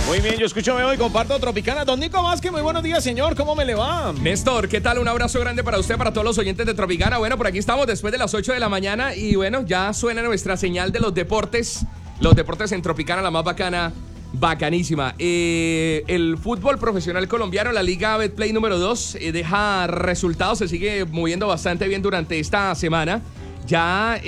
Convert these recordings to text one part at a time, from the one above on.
Muy bien, yo escucho, veo y comparto Tropicana. Don Nico Vázquez, muy buenos días, señor. ¿Cómo me le va? Néstor, ¿qué tal? Un abrazo grande para usted, para todos los oyentes de Tropicana. Bueno, por aquí estamos después de las 8 de la mañana y bueno, ya suena nuestra señal de los deportes. Los deportes en Tropicana, la más bacana, bacanísima. El fútbol profesional colombiano, la Liga Betplay número 2, deja resultados, se sigue moviendo bastante bien durante esta semana. Ya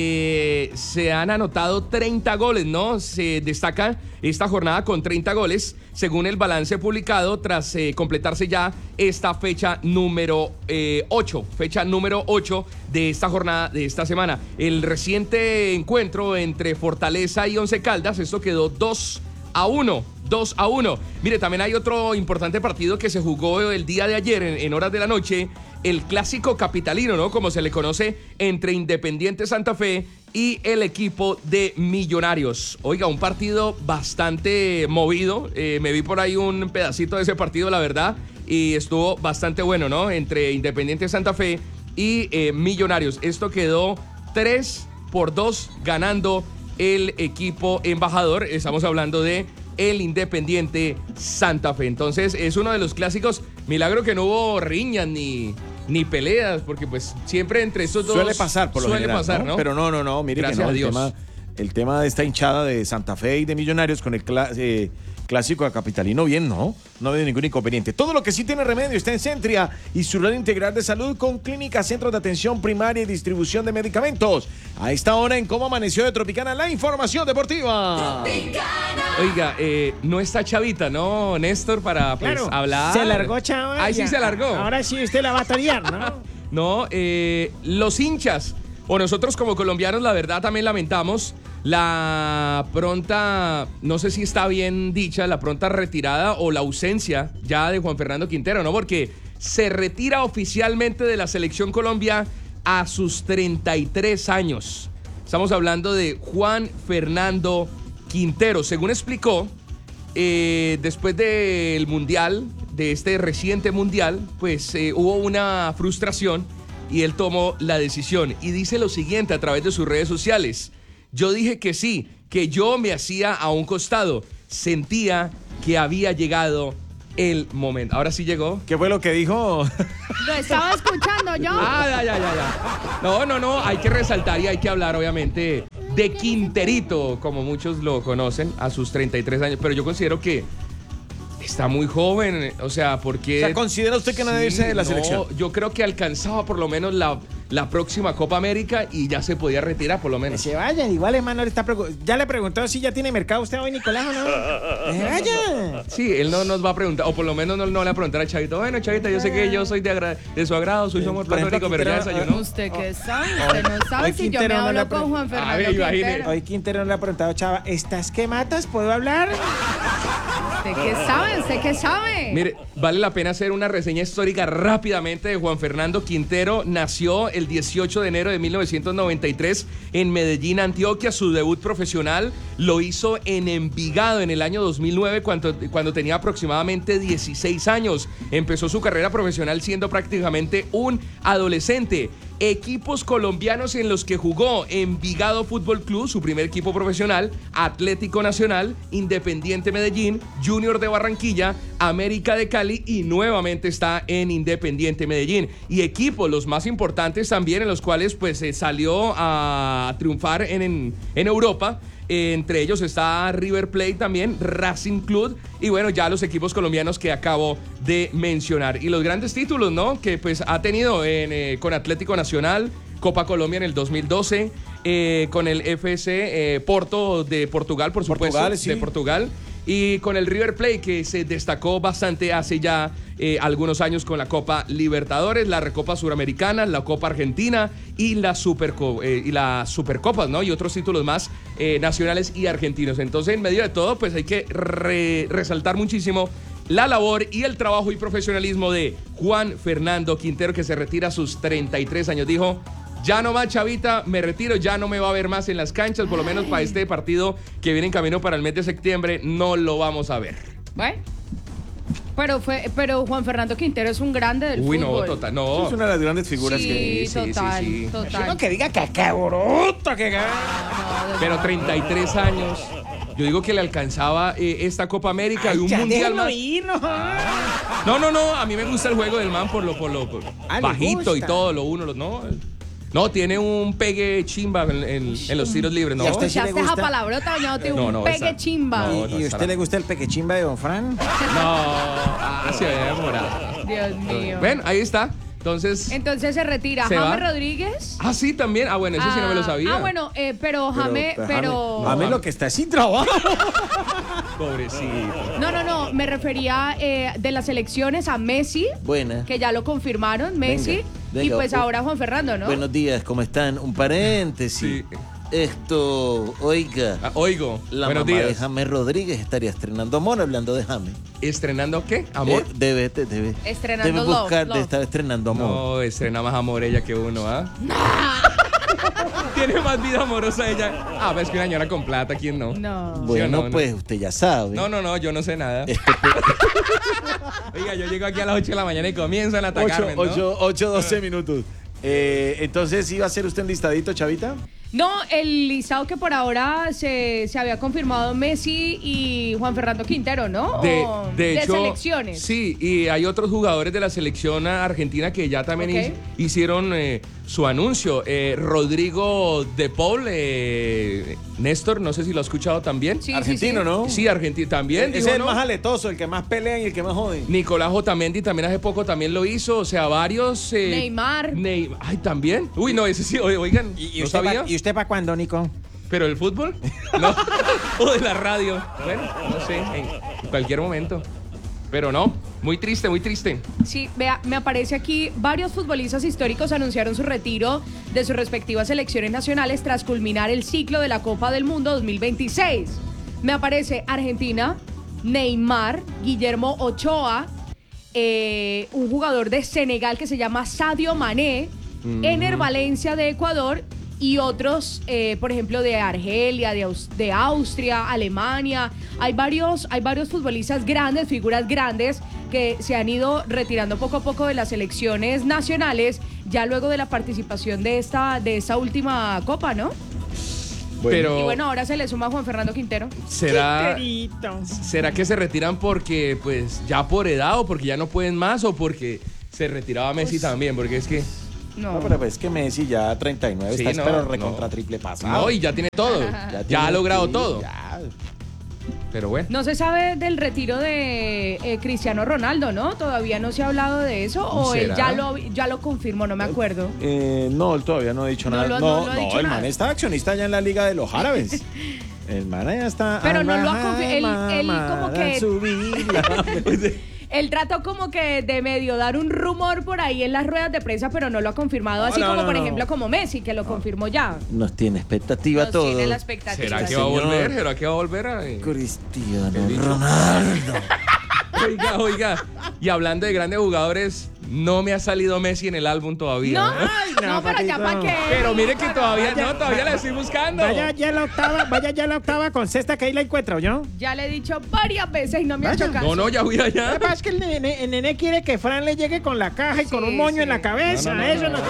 se han anotado 30 goles, ¿no? Se destaca esta jornada con 30 goles, según el balance publicado tras completarse ya esta fecha número 8. Fecha número 8 de esta jornada, de esta semana. El reciente encuentro entre Fortaleza y Once Caldas, esto quedó 2-1. Mire, también hay otro importante partido que se jugó el día de ayer en horas de la noche, el clásico capitalino, ¿no? Como se le conoce, entre Independiente Santa Fe y el equipo de Millonarios. Oiga, un partido bastante movido. Me vi por ahí un pedacito de ese partido, la verdad, y estuvo bastante bueno, ¿no? Entre Independiente Santa Fe y Millonarios. Esto quedó 3-2 ganando el equipo embajador. Estamos hablando de el Independiente Santa Fe. Entonces es uno de los clásicos. Milagro que no hubo riñas ni peleas, porque pues siempre entre esos dos suele pasar, por lo general, ¿no? Pero no, mire, gracias que no, a Dios. El tema de esta hinchada de Santa Fe y de Millonarios con el clásico capitalino, bien, ¿no? No ha habido ningún inconveniente. Todo lo que sí tiene remedio está en Centria y su red integral de salud con clínicas, centros de atención primaria y distribución de medicamentos. A esta hora en Cómo Amaneció de Tropicana, la información deportiva. Tropicana. Oiga, no está Chavita, ¿no, Néstor? Para pues claro, hablar. Se largó, Chava. Ahí sí se largó. Ahora sí usted la va a torear, ¿no? No, los hinchas, o nosotros como colombianos, la verdad también lamentamos la pronta, no sé si está bien dicha, la pronta retirada o la ausencia ya de Juan Fernando Quintero, ¿no? Porque se retira oficialmente de la Selección Colombia a sus 33 años. Estamos hablando de Juan Fernando Quintero. Según explicó, después del Mundial, de este reciente Mundial, pues hubo una frustración y él tomó la decisión. Y dice lo siguiente a través de sus redes sociales: yo dije que sí, que yo me hacía a un costado. Sentía que había llegado el momento. Ahora sí llegó. ¿Qué fue lo que dijo? Lo estaba escuchando yo. Ya. No, hay que resaltar y hay que hablar, obviamente, de Quinterito, como muchos lo conocen, a sus 33 años. Pero yo considero que está muy joven, o sea, porque... O sea, ¿considera usted que no debe irse de la selección? Yo creo que alcanzaba por lo menos la próxima Copa América y ya se podía retirar por lo menos. Que se vayan, igual Emanuel está ya le preguntó si ya tiene mercado usted hoy, Nicolás, ¿o no? ¡Que se vayan! Sí, él no nos va a preguntar, o por lo menos no le va a preguntar a Chavito. Bueno, Chavita, yo sé que yo soy de su agrado, soy somos platónico, pero ya desayunó. ¿Usted qué sabe? Usted no sabe si yo me hablo con Juan Fernando Quintero. Hoy Quintero le ha preguntado, Chava, ¿estás que matas? ¿Puedo hablar? ¿Usted qué sabe? ¿Usted qué sabe? Mire, vale la pena hacer una reseña histórica rápidamente de Juan Fernando Quintero. Nació el 18 de enero de 1993 en Medellín, Antioquia. Su debut profesional lo hizo en Envigado en el año 2009 cuando tenía aproximadamente 16 años. Empezó su carrera profesional siendo prácticamente un adolescente. Equipos colombianos en los que jugó: Envigado Fútbol Club, su primer equipo profesional; Atlético Nacional, Independiente Medellín, Junior de Barranquilla, América de Cali y nuevamente está en Independiente Medellín. Y equipos, los más importantes también, en los cuales pues salió a triunfar en Europa. Entre ellos está River Plate también, Racing Club y bueno, ya los equipos colombianos que acabo de mencionar. Y los grandes títulos, ¿no? Que pues ha tenido con Atlético Nacional, Copa Colombia en el 2012, con el FC Porto de Portugal, por supuesto, Portugal, sí. de Portugal. Y con el River Plate, que se destacó bastante hace ya algunos años con la Copa Libertadores, la Recopa Suramericana, la Copa Argentina y las Supercopas, ¿no? Y otros títulos más nacionales y argentinos. Entonces, en medio de todo, pues hay que resaltar muchísimo la labor y el trabajo y profesionalismo de Juan Fernando Quintero, que se retira a sus 33 años. Dijo: ya no más, Chavita, me retiro, ya no me va a ver más en las canchas, por lo menos para este partido que viene en camino para el mes de septiembre, no lo vamos a ver. Bueno, pero Juan Fernando Quintero es un grande del fútbol. No, total, no. Es una de las grandes figuras Sí, que... total. No que diga que qué bruto, que... Pero 33 años. Yo digo que le alcanzaba esta Copa América y un ya mundial déjenlo más. ir, no. No, a mí me gusta el juego del man por le bajito y gusta. todo, no, tiene un pegue chimba en los tiros libres, ¿no? ¿Y a usted sí le Escuchaste esa gusta? palabrota, no, te un pegue esa- chimba. no, ¿Y a usted estará. le gusta el pequechimba de Don Fran? No, se ve demorado. Dios mío. Ven, ahí está. Entonces, Entonces se retira ¿Se James va? Rodríguez. sí, también. Bueno, ese sí no me lo sabía. Bueno, pero James, pero... James lo que está es sin trabajo. Pobrecito. No, me refería de las elecciones a Messi, Buenas. que ya lo confirmaron, Messi, Venga, y pues venga. ahora Juan Fernando, ¿no? Buenos días, ¿cómo están? Un paréntesis. Sí. Esto, oiga, Oigo, la buenos mamá de días. James Rodríguez estaría estrenando amor, hablando de James. ¿Estrenando qué? ¿Amor? Debe Estrenando buscar Love. de estar estrenando amor. No, estrena más amor ella que uno, ¿ah? Tiene más vida amorosa ella. Ves que una señora con plata, ¿quién no? No. Bueno, no? pues usted ya sabe. No, yo no sé nada. Oiga, yo llego aquí a las 8 de la mañana y comienzan a atacarme, ¿no? 8:12 minutos. Entonces, ¿iba a ser usted enlistadito, Chavita? No, el listado que por ahora se había confirmado Messi y Juan Fernando Quintero, ¿no? O De hecho, selecciones. Sí, y hay otros jugadores de la selección argentina que ya también Ok. hicieron su anuncio. Rodrigo De Paul, Néstor, no sé si lo ha escuchado también. Sí, Argentino, sí. ¿no? Sí, Argentina también. Ese dijo, es el ¿no? más aletoso, el que más pelea y el que más jode. Nicolás Otamendi también hace poco también lo hizo, o sea, varios... Neymar. Ay, ¿también? Uy, no, ese sí, oigan, ¿no sabía? ¿Y usted para cuándo, Nico? ¿Pero el fútbol? No, o de la radio. Bueno, no sé, en cualquier momento. Pero no, muy triste, muy triste. Sí, vea, me aparece aquí, varios futbolistas históricos anunciaron su retiro de sus respectivas selecciones nacionales tras culminar el ciclo de la Copa del Mundo 2026. Me aparece Argentina, Neymar, Guillermo Ochoa, un jugador de Senegal que se llama Sadio Mané, Ener Valencia de Ecuador y otros, por ejemplo, de Argelia, de Austria, Alemania. Hay varios futbolistas grandes, figuras grandes, que se han ido retirando poco a poco de las selecciones nacionales, ya luego de la participación de esta última Copa, ¿no? Pero Y bueno, ahora se le suma Juan Fernando Quintero. ¿será Quinterito. que se retiran porque, pues, ya por edad o porque ya no pueden más o porque se retiraba Messi también? Porque es que... No. No, pero pues es que Messi ya 39 Sí, está, no, pero recontra no. triple pasado. No, y ya tiene todo. Ya tiene- ha logrado sí, todo. ya. Pero bueno. No se sabe del retiro de Cristiano Ronaldo, ¿no? Todavía no se ha hablado de eso. ¿O él ¿Será? ya lo confirmó? No me acuerdo. No, él todavía no ha dicho No nada. lo ha dicho el nada. man está accionista ya en la Liga de los Árabes. El man ya está. Pero no lo ha confirmado. Él como que... Subirla. Él trató como que de medio dar un rumor por ahí en las ruedas de prensa, pero no lo ha confirmado. Así no, como, no, por no. ejemplo, como Messi, que lo confirmó ya. Nos tiene expectativa Nos todo. tiene la expectativa. ¿Será que va a señor. volver? ¿Será que va a volver a...? Cristiano bicho. Ronaldo. Oiga. Y hablando de grandes jugadores, no me ha salido Messi en el álbum todavía. No, ¿eh? no, pero ya papito. para qué. Pero mire que todavía la estoy buscando. Vaya ya la octava con cesta que ahí la encuentro, ¿yo? Ya le he dicho varias veces y no me ha Vaya. hecho caso. No, ya voy Lo allá. que pasa es que el nene quiere que Fran le llegue con la caja y con Sí, un moño sí. en la cabeza. Eso es lo que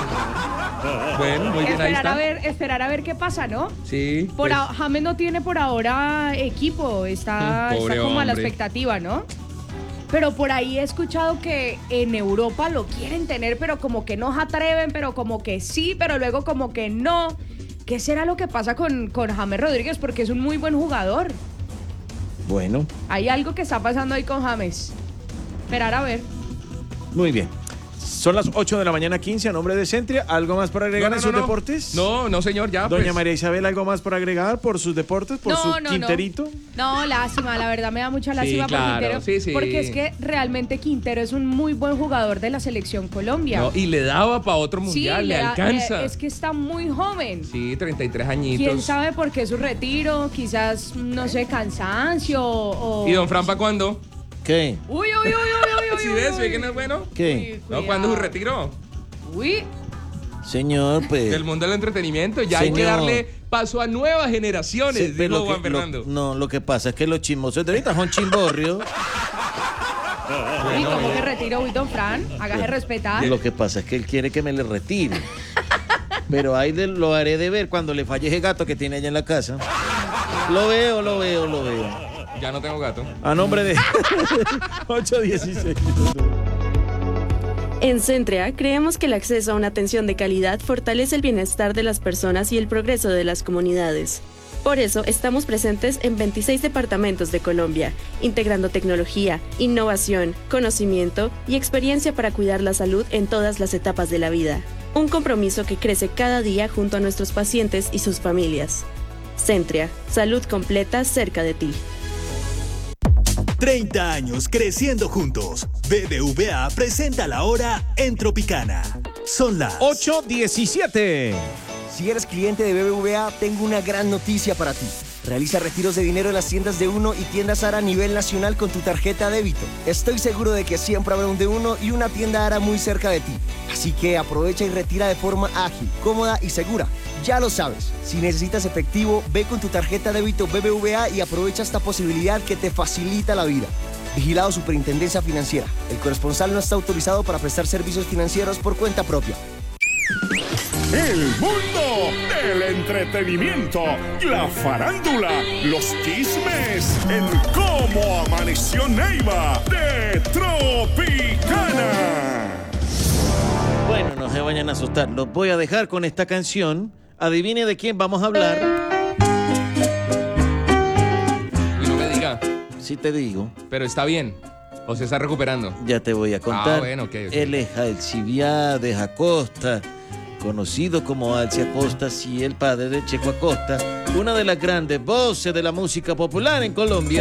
Bueno, muy bien, ahí está. Esperar a ver qué pasa, ¿no? Sí. Por pues, James no tiene por ahora equipo, está Pobre como a la hombre. expectativa, ¿no? Pero por ahí he escuchado que en Europa lo quieren tener, pero como que no se atreven, pero como que sí, pero luego como que no. ¿Qué será lo que pasa con James Rodríguez? Porque es un muy buen jugador. Bueno, Hay algo que está pasando ahí con James. Esperar a ver. muy bien. Son las 8 de la mañana 15 a nombre de Centria. ¿Algo más por agregar en sus deportes? No, señor, ya. Doña pues. María Isabel, ¿algo más por agregar por sus deportes? ¿Por su Quinterito? No, lástima, la verdad me da mucha lástima por claro, Quintero. sí, sí. Porque es que realmente Quintero es un muy buen jugador de la selección Colombia. No, y le daba para otro Sí, mundial, le da- alcanza. es que está muy joven. Sí, 33 añitos. ¿Quién sabe por qué su retiro? Quizás, no sé, cansancio o... ¿Y don Fran para cuándo? ¿Qué? Uy, uy, uy, uy, uy, uy, ¿Sí uy, ves? uy. ¿Ve que no es bueno? ¿Qué? No, ¿cuándo es su retiro? Uy, Señor, pues. Del mundo del entretenimiento. Ya hay que Señor. darle paso a nuevas generaciones, Sí, pero dijo Juan Fernando. lo que pasa es que los chismosos de ahorita son chimborrios. uy, ¿cómo que retiro? Uy, don Fran, hágase respetar. Lo que pasa es que él quiere que me le retire. Pero ahí lo haré de ver cuando le falle ese gato que tiene allá en la casa. Lo veo. Ya no tengo gato. A nombre de 816. En Centrea creemos que el acceso a una atención de calidad fortalece el bienestar de las personas y el progreso de las comunidades. Por eso estamos presentes en 26 departamentos de Colombia, integrando tecnología, innovación, conocimiento y experiencia para cuidar la salud en todas las etapas de la vida. Un compromiso que crece cada día junto a nuestros pacientes y sus familias. Centrea, salud completa cerca de ti. 30 años creciendo juntos. BBVA presenta la hora en Tropicana. Son las 8:17. Si eres cliente de BBVA, tengo una gran noticia para ti. Realiza retiros de dinero en las tiendas de Uno y tiendas ARA a nivel nacional con tu tarjeta débito. Estoy seguro de que siempre habrá un de Uno y una tienda ARA muy cerca de ti. Así que aprovecha y retira de forma ágil, cómoda y segura. Ya lo sabes, si necesitas efectivo, ve con tu tarjeta débito BBVA y aprovecha esta posibilidad que te facilita la vida. Vigilado Superintendencia Financiera. El corresponsal no está autorizado para prestar servicios financieros por cuenta propia. El mundo del entretenimiento, la farándula, los chismes en Cómo Amaneció Neiva de Tropicana. Bueno, no se vayan a asustar. Los voy a dejar con esta canción. Adivine de quién vamos a hablar. Uy, no me diga. Sí te digo. Pero está bien. O se está recuperando. Ya te voy a contar. Bueno, ok. Él es Alcibiades Acosta, conocido como Alci Acosta, sí, el padre de Checo Acosta, una de las grandes voces de la música popular en Colombia.